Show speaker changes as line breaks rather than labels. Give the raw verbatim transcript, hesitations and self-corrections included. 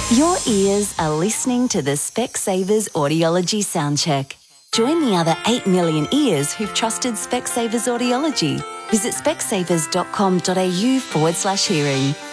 Your ears are listening to the Specsavers Audiology Soundcheck. Join the other eight million ears who've trusted Specsavers Audiology. Visit specsavers.com.au forward slash hearing.